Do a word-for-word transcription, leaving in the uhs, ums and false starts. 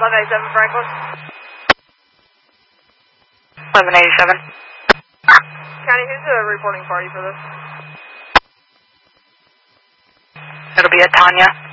eleven eighty-seven Franklin. eleven eighty-seven. County, who's the reporting party for this? It'll be a Tanya.